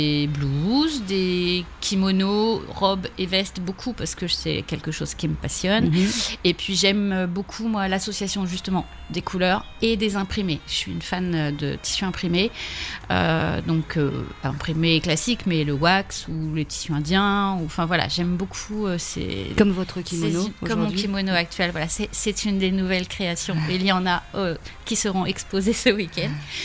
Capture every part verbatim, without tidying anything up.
des blouses, des kimonos, robes et vestes, beaucoup parce que c'est quelque chose qui me passionne. Mmh. Et puis j'aime beaucoup, moi, l'association justement des couleurs et des imprimés. Je suis une fan de tissus imprimés, euh, donc euh, imprimés classiques, mais le wax ou les tissus indiens. Ou, enfin voilà, j'aime beaucoup. Euh, c'est, comme votre kimono c'est, Comme mon kimono actuel. Voilà, c'est, c'est une des nouvelles créations. Et il y en a euh, qui seront exposées ce week-end.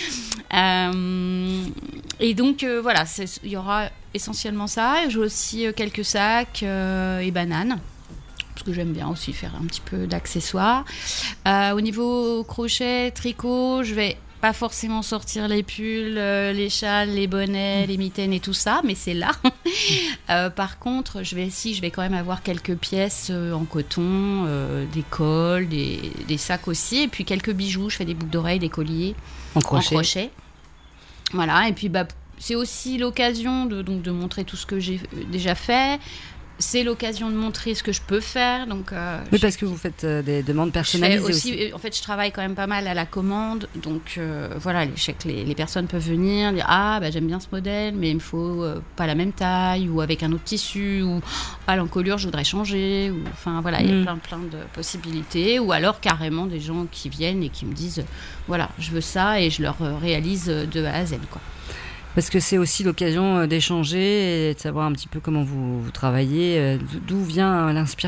Euh, et donc euh, voilà, il y aura essentiellement ça. J'ai aussi euh, quelques sacs euh, et bananes, parce que j'aime bien aussi faire un petit peu d'accessoires. Euh, au niveau crochet, tricot, je vais pas forcément sortir les pulls, euh, les châles, les bonnets, mmh. les mitaines et tout ça, mais c'est là. euh, par contre, je vais, si, je vais quand même avoir quelques pièces euh, en coton, euh, des cols, des, des sacs aussi, et puis quelques bijoux. Je fais des boucles d'oreilles, des colliers en crochet. En crochet. Voilà, et puis bah, c'est aussi l'occasion de, donc, de montrer tout ce que j'ai déjà fait. C'est l'occasion de montrer ce que je peux faire. Donc, euh, oui, parce que vous faites euh, des demandes personnalisées aussi, aussi. En fait, je travaille quand même pas mal à la commande. Donc, euh, voilà, je sais que les, les personnes peuvent venir dire « Ah, bah, j'aime bien ce modèle, mais il me faut euh, pas la même taille ou avec un autre tissu. » Ou « Ah, l'encolure, je voudrais changer. » Enfin, voilà, il mmh. y a plein, plein de possibilités. Ou alors, carrément, des gens qui viennent et qui me disent « Voilà, je veux ça. » Et je leur réalise de A à Z, quoi. Parce que c'est aussi l'occasion d'échanger et de savoir un petit peu comment vous, vous travaillez. D'où vient l'inspiration ?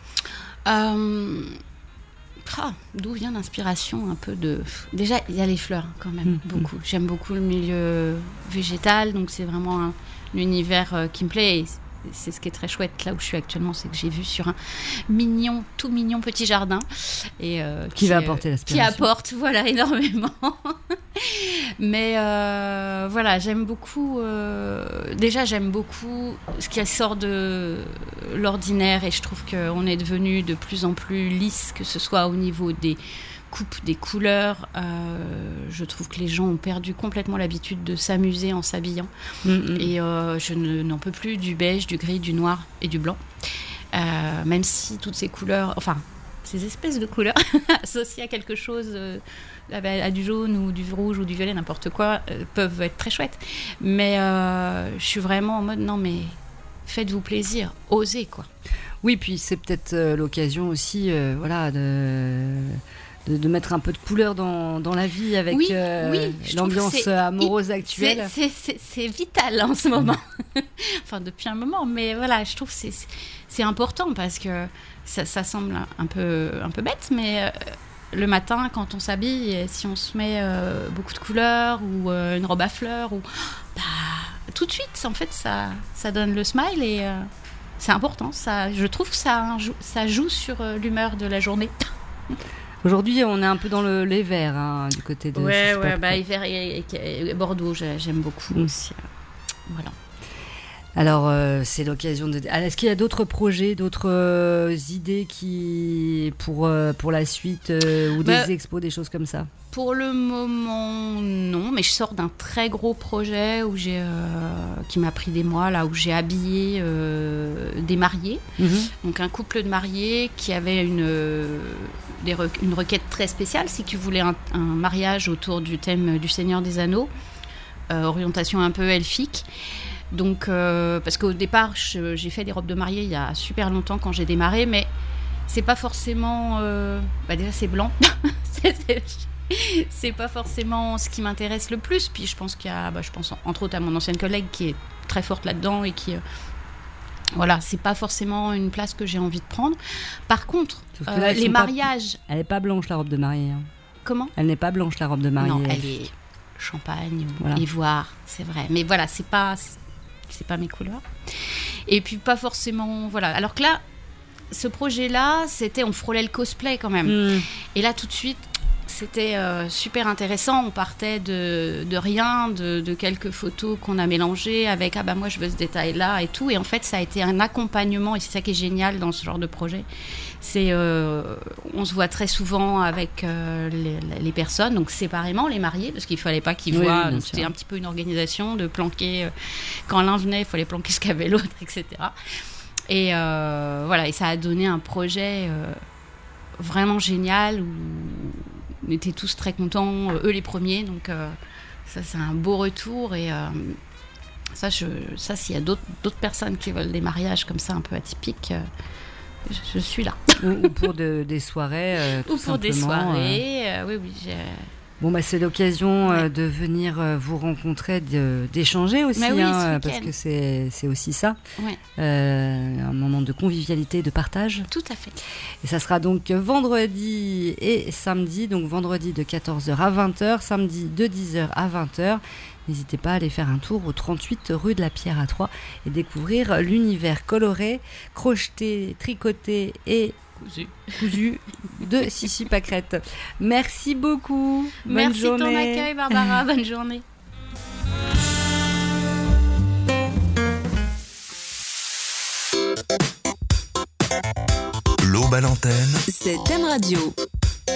euh... ah, D'où vient l'inspiration un peu de... Déjà, il y a les fleurs quand même, mmh, beaucoup. Mmh. J'aime beaucoup le milieu végétal, donc c'est vraiment un, un univers euh, qui me plaît. Et c'est ce qui est très chouette là où je suis actuellement, c'est que j'ai vu sur un mignon, tout mignon petit jardin. Et, euh, qui, qui va apporter l'inspiration. Qui apporte, voilà, énormément. Mais euh, voilà, j'aime beaucoup. Euh, déjà, j'aime beaucoup ce qui sort de l'ordinaire, et je trouve qu'on est devenu de plus en plus lisse, que ce soit au niveau des coupes, des couleurs. Euh, je trouve que les gens ont perdu complètement l'habitude de s'amuser en s'habillant. Mm-hmm. Et euh, je ne, n'en peux plus du beige, du gris, du noir et du blanc. Euh, même si toutes ces couleurs, enfin, ces espèces de couleurs associées à quelque chose. Euh, à du jaune ou du rouge ou du violet, n'importe quoi, euh, peuvent être très chouettes. Mais euh, je suis vraiment en mode, non mais faites-vous plaisir, osez quoi. Oui, puis c'est peut-être euh, l'occasion aussi euh, voilà, de, de, de mettre un peu de couleur dans, dans la vie avec oui, euh, oui, l'ambiance amoureuse actuelle. C'est, c'est, c'est, c'est vital en ce moment. Enfin, depuis un moment, mais voilà, je trouve que c'est, c'est, c'est important parce que ça, ça semble un peu, un peu bête, mais... Euh, le matin, quand on s'habille, si on se met euh, beaucoup de couleurs ou euh, une robe à fleurs, ou, bah, tout de suite, en fait, ça, ça donne le smile et euh, c'est important. Ça, je trouve que ça, ça joue sur euh, l'humeur de la journée. Aujourd'hui, on est un peu dans le, les verts, hein, du côté de... Ouais, ouais, bah, vert et, et, et Bordeaux, j'aime beaucoup mmh. aussi. Voilà. Alors, euh, c'est l'occasion de... Est-ce qu'il y a d'autres projets, d'autres euh, idées qui... pour, euh, pour la suite euh, ou bah, des expos, des choses comme ça ? Pour le moment, non. Mais je sors d'un très gros projet où j'ai, euh, qui m'a pris des mois, là, où j'ai habillé euh, des mariés. Mm-hmm. Donc, un couple de mariés qui avait une, euh, des re- une requête très spéciale. C'est qu'ils voulaient un, un mariage autour du thème du Seigneur des Anneaux. Euh, orientation un peu elfique. Donc, euh, parce qu'au départ, je, j'ai fait des robes de mariée il y a super longtemps quand j'ai démarré, mais c'est pas forcément... Euh, bah déjà, c'est blanc. c'est, c'est, c'est pas forcément ce qui m'intéresse le plus. Puis je pense qu'il y a... Bah, je pense entre autres à mon ancienne collègue qui est très forte là-dedans et qui... Euh, voilà, c'est pas forcément une place que j'ai envie de prendre. Par contre, euh, là, les mariages... Pas... Elle n'est pas blanche, la robe de mariée. Hein. Comment ? Elle n'est pas blanche, la robe de mariée. Non, elle est champagne ou voilà. Ivoire, c'est vrai. Mais voilà, c'est pas... c'est pas mes couleurs. Et puis pas forcément... Voilà. Alors que là, ce projet-là, c'était... On frôlait le cosplay quand même. Mmh. Et là, tout de suite, c'était euh, super intéressant. On partait de, de rien, de, de quelques photos qu'on a mélangées avec « Ah bah moi, je veux ce détail-là » et tout. Et en fait, ça a été un accompagnement. Et c'est ça qui est génial dans ce genre de projet. C'est... Euh, on se voit très souvent avec euh, les, les personnes, donc séparément, les mariés, parce qu'il ne fallait pas qu'ils oui, voient... Oui, c'était un petit peu une organisation de planquer... Euh, quand l'un venait, il fallait planquer ce qu'avait l'autre, et cetera. Et euh, voilà, et ça a donné un projet euh, vraiment génial où on était tous très contents, eux les premiers, donc euh, ça c'est un beau retour et... Euh, Ça, je, ça s'il y a d'autres, d'autres personnes qui veulent des mariages comme ça un peu atypiques, euh, je, je suis là. Ou, ou pour de, des soirées, euh, tout Ou pour des simplement, soirées, euh... Euh, oui, oui. J'ai... Bon, bah, c'est l'occasion ouais. euh, de venir euh, vous rencontrer, de, d'échanger aussi, oui, hein, parce que c'est, c'est aussi ça, ouais. euh, un moment de convivialité, de partage. Tout à fait. Et ça sera donc vendredi et samedi, donc vendredi de quatorze heures à vingt heures, samedi de dix heures à vingt heures. N'hésitez pas à aller faire un tour au trente-huit rue de la Pierre à Troyes et découvrir l'univers coloré, crocheté, tricoté et cousu, cousu de Sissi Pâquerette. Merci beaucoup. Merci Bonne journée. de ton accueil, Barbara. Bonne journée. L'Aube à l'antenne. C'est Thème Radio.